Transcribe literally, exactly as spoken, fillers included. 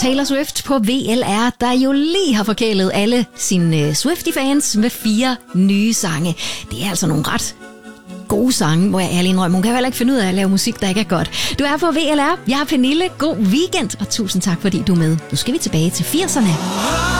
Taylor Swift på V L R, der jo lige har forkælet alle sine Swiftie-fans med fire nye sange. Det er altså nogle ret gode sange, hvor jeg ærlig indrømmer. Hun kan jo heller ikke finde ud af at lave musik, der ikke er godt. Du er på V L R. Jeg er Pernille. God weekend, og tusind tak, fordi du er med. Nu skal vi tilbage til firserne.